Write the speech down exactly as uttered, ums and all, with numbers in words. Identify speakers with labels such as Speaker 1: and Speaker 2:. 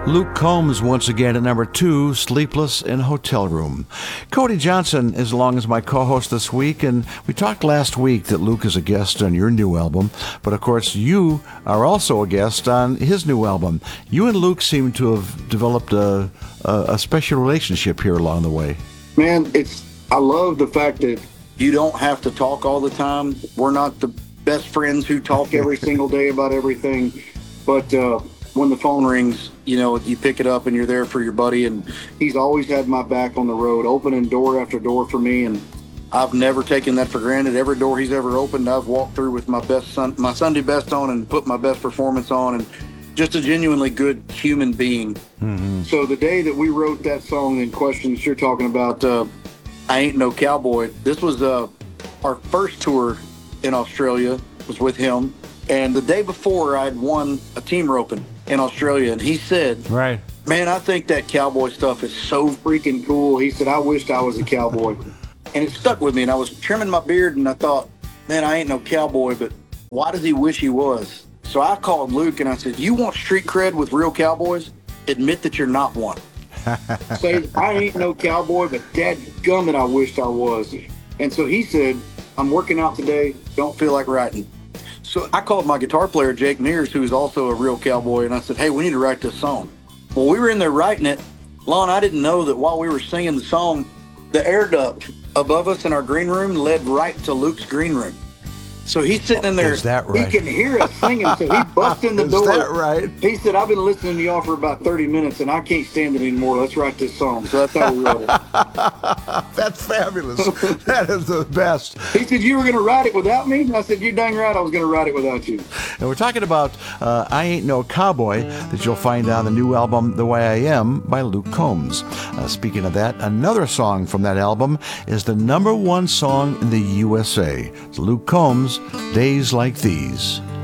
Speaker 1: Luke Combs once again at number two, Sleepless in a Hotel Room. Cody Johnson is along as my co-host this week, and we talked last week that Luke is a guest on your new album, but of course you are also a guest on his new album. You and Luke seem to have developed a, a, a special relationship here along the way.
Speaker 2: Man, it's I love the fact that you don't have to talk all the time. We're not the best friends who talk every single day about everything, but uh, when the phone rings, you know, you pick it up and you're there for your buddy, and he's always had my back on the road, opening door after door for me, and I've never taken that for granted. Every door he's ever opened, I've walked through with my best sun, my Sunday best on and put my best performance on, and just a genuinely good human being. Mm-hmm. So the day that we wrote that song in question that you're talking about, uh, I Ain't No Cowboy, this was uh, our first tour in Australia, was with him, and the day before I'd won a team roping in Australia, and he said,
Speaker 1: right,
Speaker 2: man, I think that cowboy stuff is so freaking cool. He said, I wished I was a cowboy. And it stuck with me, and I was trimming my beard, and I thought, man, I ain't no cowboy, but why does he wish he was? So I called Luke, and I said, you want street cred with real cowboys? Admit that you're not one. Say, I ain't no cowboy, but dadgummit, I wished I was. And so he said, I'm working out today, don't feel like writing. So I called my guitar player, Jake Mears, who is also a real cowboy, and I said, hey, we need to write this song. Well, we were in there writing it. Lon, I didn't know that while we were singing the song, the air duct above us in our green room led right to Luke's green room. So he's sitting in there.
Speaker 1: Is that right?
Speaker 2: He can hear us singing, so he busts in the
Speaker 1: Is
Speaker 2: door.
Speaker 1: Is that right?
Speaker 2: He said, I've been listening to y'all for about thirty minutes, and I can't stand it anymore. Let's write this song. So that's how we wrote it.
Speaker 1: That's fabulous. That is the best.
Speaker 2: He said, you were going to write it without me? I said, you're dang right I was going to write it without you.
Speaker 1: And we're talking about uh, I Ain't No Cowboy that you'll find on the new album, The Way I Am, by Luke Combs. Uh, speaking of that, another song from that album is the number one song in the U S A. It's Luke Combs, Days Like These.